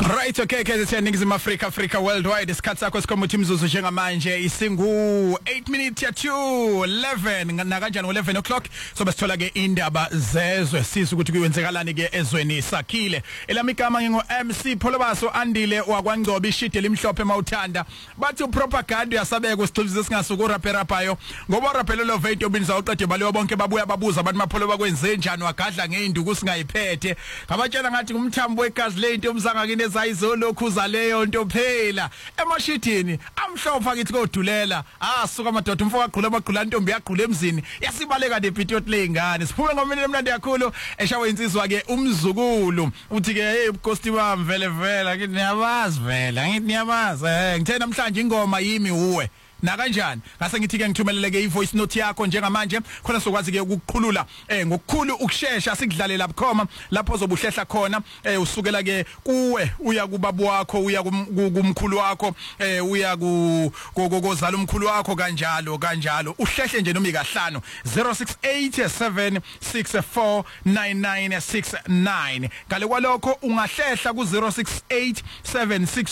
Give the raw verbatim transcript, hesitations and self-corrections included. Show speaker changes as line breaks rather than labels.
Right, okay, ke siyaningizimu Africa Africa worldwide isikhathi sakho sikhomutha imzuzu njengamanje isingu eight minutes ya two eleven na kanjani ngo eleven o'clock sobe sithola ke indaba zezwe siza ukuthi kuyenzekalani ke ezweni sakhile elami igama ngingo M C Pholobaso Andile wakwaNgcobo ishide limhlophe mawuthanda bathi upropaganda yasabeka usixhibise singasuku rapera phayo ngoba rapelo lo vate obinza uqede baleyo bonke babuya babuza abantu mapholo bakwenze njani wagadla ngeinduku singayiphethe ngabatshela ngathi ngumthambo wegazi le into umzanga kini ezayizolokhuza leyo nto phela emashidini amhlopha kithi kodulela asuka amadoda umfoko agqula amagqula ntombi yagqula emzini yasibaleka nepitoti lengane siphume ngomini emnandi kakhulu eshawe insizwa ke umzukulu uthi ke hey ubukosti bami vele vele ngithi niyabazi vele ngithi niyabazi eh ngithe namhlanje ingoma yimi uwe na kanjani ngase ngithi ke ngithumelele ke ivoice note yakho njengamanje khona sokwazi ke ukukhulula eh ngokukhulu ukusheshsha sikudlalela bukhoma lapho ozobuhlehla khona eh usukela ke kuwe uya kubabu wakho uya kumkhulu wakho eh uya ku kozala umkhulu wakho kanjalo kanjalo uhlehle nje noma ikahlanu zero six eight seven six four nine nine six nine ngale kwalokho ungahlehla ku zero six eight seven six